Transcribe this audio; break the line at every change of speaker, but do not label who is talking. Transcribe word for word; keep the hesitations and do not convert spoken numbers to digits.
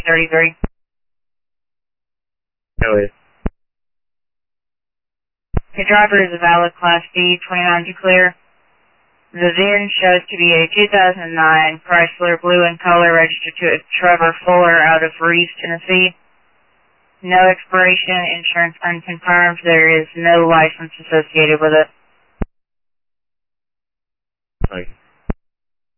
thirty-three.
Go ahead.
The driver is a valid Class D, twenty-nine to clear. The V I N shows to be a two thousand nine Chrysler blue in color registered to Trevor Fuller out of Reeves, Tennessee. No expiration, insurance unconfirmed. There is no license associated with it.
Thank you.